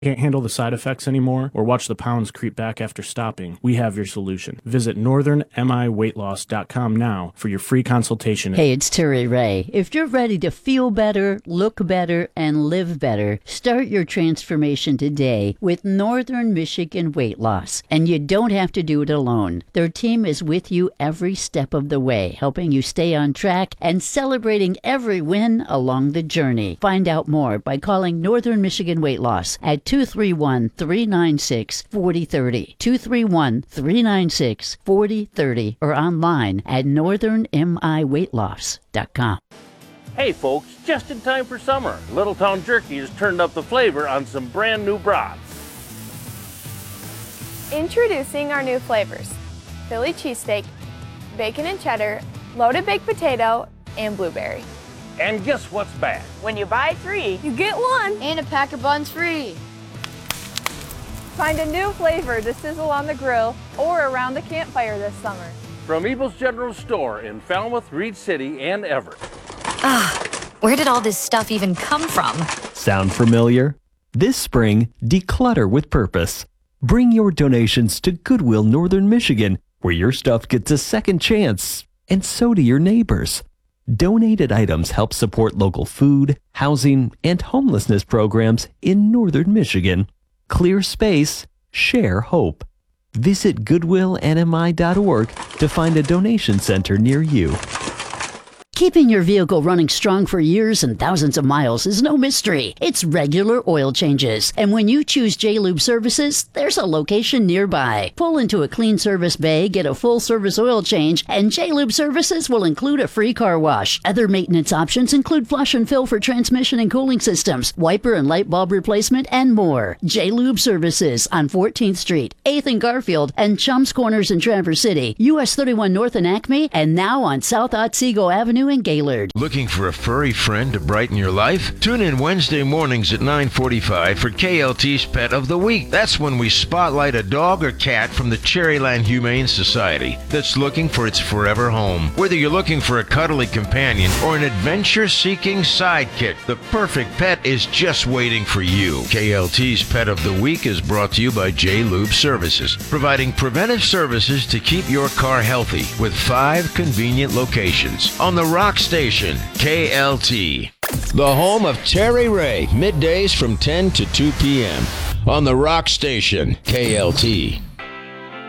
Can't handle the side effects anymore or watch the pounds creep back after stopping, we have your solution. Visit northernmiweightloss.com now for your free consultation. Hey, it's Terry Ray. If you're ready to feel better, look better, and live better, start your transformation today with Northern Michigan Weight Loss. And you don't have to do it alone. Their team is with you every step of the way, helping you stay on track and celebrating every win along the journey. Find out more by calling Northern Michigan Weight Loss at 231-396-4030, 231-396-4030, or online at northernmiweightloss.com. Hey folks, just in time for summer, Littletown Jerky has turned up the flavor on some brand new brats. Introducing our new flavors: Philly cheesesteak, bacon and cheddar, loaded baked potato, and blueberry. And guess what's back? When you buy 3, you get 1. And a pack of buns free. Find a new flavor to sizzle on the grill or around the campfire this summer. From Ebel's General Store in Falmouth, Reed City, and Everett. Where did all this stuff even come from? Sound familiar? This spring, declutter with purpose. Bring your donations to Goodwill Northern Michigan, where your stuff gets a second chance, and so do your neighbors. Donated items help support local food, housing, and homelessness programs in Northern Michigan. Clear space, share hope. Visit goodwillnmi.org to find a donation center near you. Keeping your vehicle running strong for years and thousands of miles is no mystery. It's regular oil changes. And when you choose J-Lube Services, there's a location nearby. Pull into a clean service bay, get a full service oil change, and J-Lube Services will include a free car wash. Other maintenance options include flush and fill for transmission and cooling systems, wiper and light bulb replacement, and more. J-Lube Services on 14th Street, 8th and Garfield, and Chums Corners in Traverse City, US 31 North in Acme, and now on South Otsego Avenue in Gaylord. Looking for a furry friend to brighten your life? Tune in Wednesday mornings at 9:45 for KLT's Pet of the Week. That's when we spotlight a dog or cat from the Cherryland Humane Society that's looking for its forever home. Whether you're looking for a cuddly companion or an adventure-seeking sidekick, the perfect pet is just waiting for you. KLT's Pet of the Week is brought to you by J-Lube Services, providing preventive services to keep your car healthy with 5 convenient locations on the Rock Station, KLT. The home of Terry Ray, middays from 10 to 2 p.m. on the Rock Station, KLT.